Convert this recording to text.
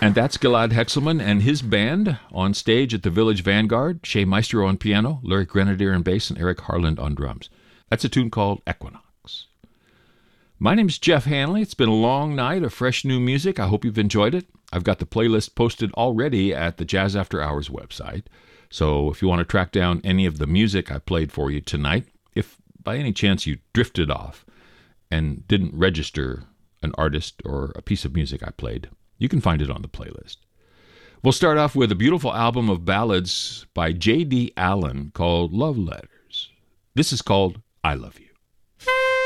And that's Gilad Hexelman and his band on stage at the Village Vanguard. Shea Maestro on piano, Larry Grenadier on bass, and Eric Harland on drums. That's a tune called Equinox. My name's Jeff Hanley. It's been a long night of fresh new music. I hope you've enjoyed it. I've got the playlist posted already at the Jazz After Hours website. So if you want to track down any of the music I played for you tonight, if by any chance you drifted off and didn't register an artist or a piece of music I played, you can find it on the playlist. We'll start off with a beautiful album of ballads by J.D. Allen called Love Letters. This is called I Love You.